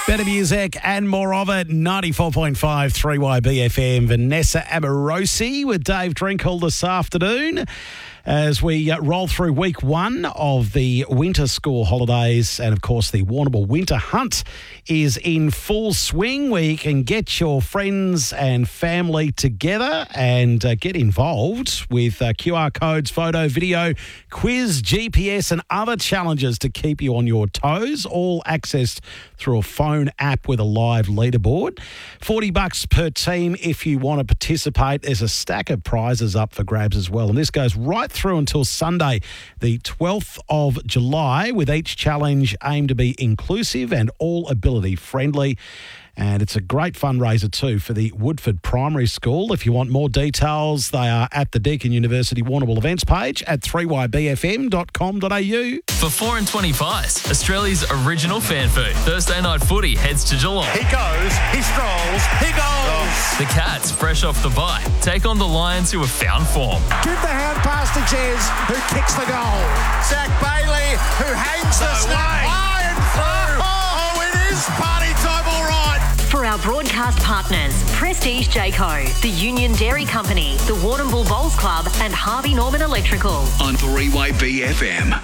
Better music and more of it. 94.5 3YB FM. Vanessa Amorosi with Dave Drinkle this afternoon as we roll through week one of the winter school holidays. And, of course, the Warrnambool Winter Hunt is in full swing, where you can get your friends and family together and get involved with QR codes, photo, video, quiz, GPS and other challenges to keep you on your toes, all accessed through a phone app with a live leaderboard. $40 per team if you want to participate. There's a stack of prizes up for grabs as well. And this goes right through until Sunday, the 12th of July, with each challenge aimed to be inclusive and all ability friendly. And it's a great fundraiser too for the Woodford Primary School. If you want more details, they are at the Deakin University Warrnambool events page at 3ybfm.com.au. For 4 and 20 pies, Australia's original fan food. Thursday night footy heads to Geelong. He goes, he strolls, he goes. The Cats, fresh off the bye, take on the Lions, who have found form. Give the hand pass to Jez, who kicks the goal. Zach Bailey, who hangs the snap high and through. Oh, it is party time, all right. For our broadcast partners, Prestige Jayco, the Union Dairy Company, the Warrnambool Bowls Club and Harvey Norman Electrical. On 3YB FM.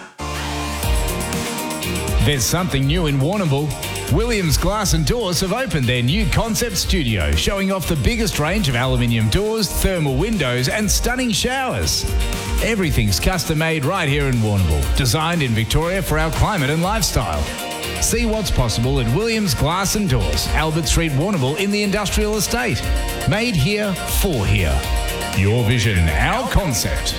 There's something new in Warrnambool. Williams Glass and Doors have opened their new concept studio, showing off the biggest range of aluminium doors, thermal windows and stunning showers. Everything's custom made right here in Warrnambool, designed in Victoria for our climate and lifestyle. See what's possible at Williams Glass and Doors, Albert Street, Warrnambool in the Industrial Estate. Made here, for here. Your vision, our concept.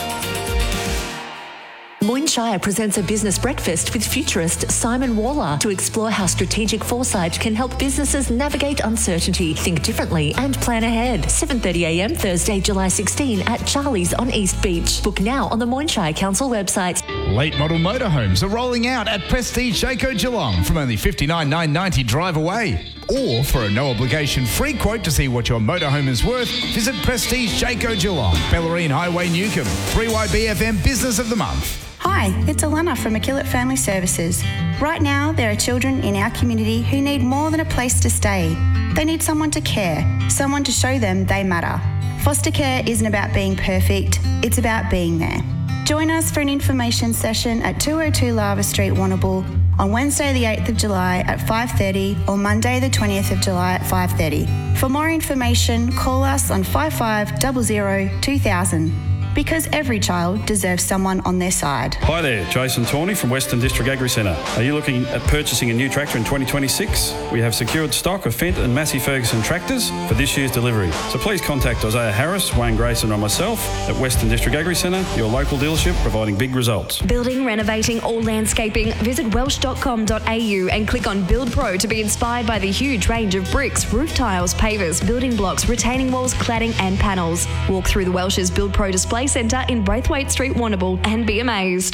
Moynshire presents a business breakfast with futurist Simon Waller to explore how strategic foresight can help businesses navigate uncertainty, think differently and plan ahead. 7:30am Thursday, July 16 at Charlie's on East Beach. Book now on the Moynshire Council website. Late model motorhomes are rolling out at Prestige Jayco Geelong from only $59,990 drive away. Or for a no-obligation free quote to see what your motorhome is worth, visit Prestige Jayco Geelong, Bellarine Highway, Newcomb. 3YBFM Business of the Month. Hi, it's Alana from McKillop Family Services. Right now, there are children in our community who need more than a place to stay. They need someone to care, someone to show them they matter. Foster care isn't about being perfect, it's about being there. Join us for an information session at 202 Lava Street, Warrnambool on Wednesday the 8th of July at 5:30 or Monday the 20th of July at 5:30. For more information, call us on 5500 2000. Because every child deserves someone on their side. Hi there, Jason Tawney from Western District Agri Centre. Are you looking at purchasing a new tractor in 2026? We have secured stock of Fendt and Massey Ferguson tractors for this year's delivery. So please contact Isaiah Harris, Wayne Grayson or myself at Western District Agri Centre, your local dealership providing big results. Building, renovating or landscaping? Visit welsh.com.au and click on Build Pro to be inspired by the huge range of bricks, roof tiles, pavers, building blocks, retaining walls, cladding and panels. Walk through the Welsh's Build Pro display centre in Braithwaite Street, Warrnambool and be amazed.